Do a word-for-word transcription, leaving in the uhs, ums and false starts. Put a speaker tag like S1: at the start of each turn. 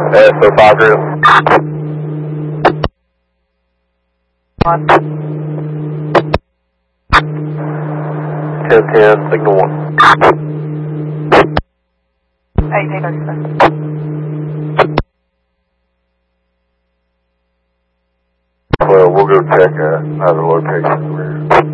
S1: S O five group.
S2: One.
S1: ten ten, signal one.
S2: eighteen thirty-seven.
S1: Well, we'll go check uh, other locations.